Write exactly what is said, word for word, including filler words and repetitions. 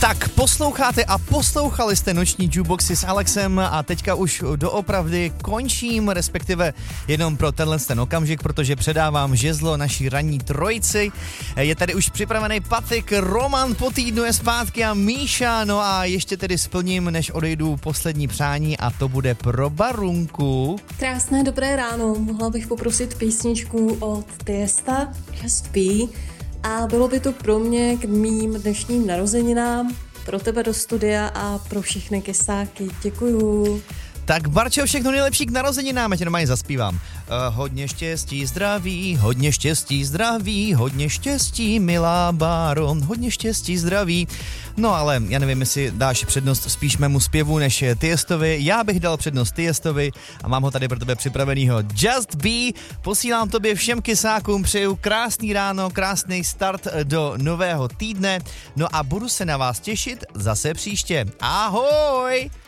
Tak posloucháte a poslouchali jste noční jukeboxy s Alexem a teďka už doopravdy končím, respektive jenom pro tenhle ten okamžik, protože předávám žezlo naší ranní trojici. Je tady už připravený Patrik, Roman po týdnu je zpátky a Míša, no a ještě tedy splním, než odejdu, poslední přání a to bude pro Barunku. Krásné dobré ráno, mohla bych poprosit písničku od Tiesta, Just Be. A bylo by to pro mě k mým dnešním narozeninám, pro tebe do studia a pro všechny kysáky. Děkuju. Tak Barčo, všechno nejlepší k narozeninám, já tě normálně zaspívám. Uh, hodně štěstí, zdraví, hodně štěstí, zdraví, hodně štěstí, milá Báro, hodně štěstí, zdraví. No ale já nevím, jestli dáš přednost spíš mému zpěvu než Tiestovi. Já bych dal přednost Tiestovi a mám ho tady pro tebe připravenýho. Just Be, posílám tobě všem kysákům, přeju krásný ráno, krásný start do nového týdne. No a budu se na vás těšit zase příště. Ahoj!